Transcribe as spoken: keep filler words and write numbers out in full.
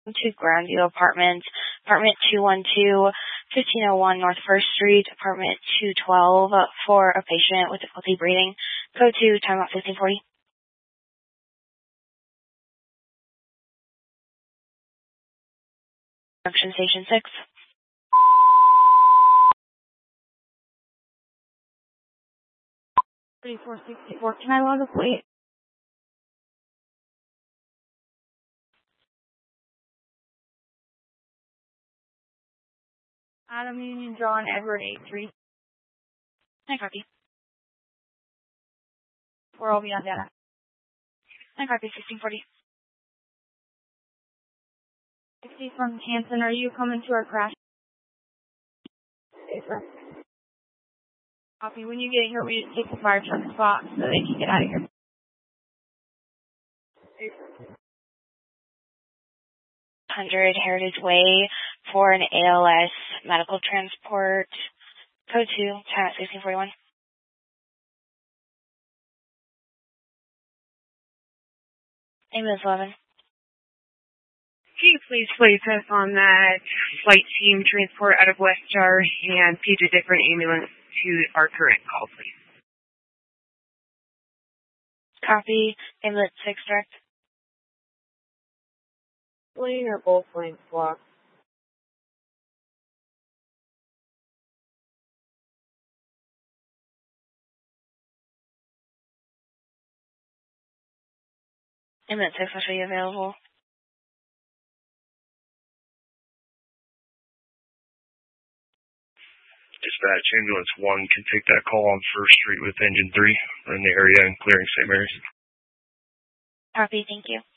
to Grandview Apartments, apartment two one two, fifteen oh one North First Street, apartment two twelve, for a patient with difficulty breathing. Code two, timeout fifteen forty. Junction Station six. thirty-four sixty-four, can I log a plate? Adam Union John Edward eight three. I copy. We're all beyond data. I copy fifteen forty. sixty from Hanson, are you coming to our crash? Okay, sir. Copy. When you get here, we just take the fire truck spot so they can get out of here. one hundred Heritage Way for an A L S medical transport. Code two, time at sixteen forty-one. Ambulance eleven. Can you please place us on that flight team transport out of Westar and page a different ambulance to our current call, please? Copy. Ambulance six direct. Lane or both lanes blocked? Ambulance six will show you available. Dispatch, ambulance one can take that call on First Street with engine three. We're in the area and clearing Saint Mary's. Copy, thank you.